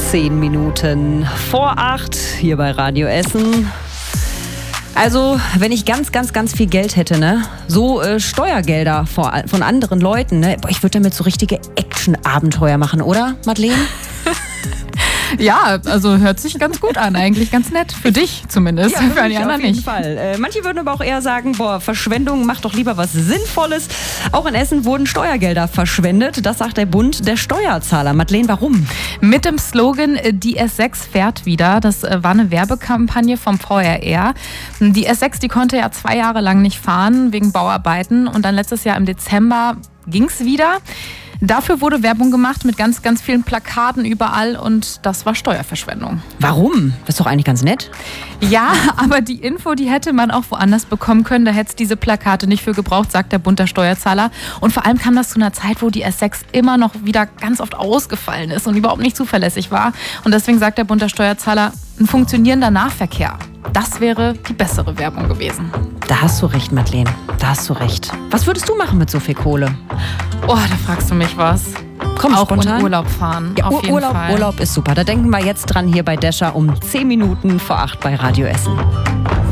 10 Minuten vor 8 hier bei Radio Essen. Also, wenn ich ganz viel Geld hätte, ne? So Steuergelder von anderen Leuten, ne? Boah, ich würde damit so richtige Action-Abenteuer machen, oder, Madeleine? Ja, also hört sich ganz gut an, eigentlich ganz nett. Für dich zumindest, Ja, für die anderen nicht. Auf jeden Fall. Manche würden aber auch eher sagen, boah, Verschwendung, macht doch lieber was Sinnvolles. Auch in Essen wurden Steuergelder verschwendet. Das sagt der Bund der Steuerzahler. Madeleine, warum? Mit dem Slogan Die S6 fährt wieder. Das war eine Werbekampagne vom VRR. Die S6, die konnte ja 2 Jahre lang nicht fahren wegen Bauarbeiten. Und dann letztes Jahr im Dezember ging es wieder. Dafür wurde Werbung gemacht mit ganz vielen Plakaten überall und das war Steuerverschwendung. Warum? Das ist doch eigentlich ganz nett. Ja, aber die Info, die hätte man auch woanders bekommen können. Da hätte es diese Plakate nicht für gebraucht, sagt der Bund der Steuerzahler. Und vor allem kam das zu einer Zeit, wo die S6 immer noch wieder ganz oft ausgefallen ist und überhaupt nicht zuverlässig war. Und deswegen sagt der Bund der Steuerzahler, ein funktionierender Nahverkehr. Das wäre die bessere Werbung gewesen. Da hast du recht, Madeleine. Da hast du recht. Was würdest du machen mit so viel Kohle? Oh, da fragst du mich was. Komm, auch spontan. in Urlaub fahren. Ja, auf jeden Fall. Urlaub ist super. Da denken wir jetzt dran hier bei Descher um 10 Minuten vor 8 bei Radio Essen.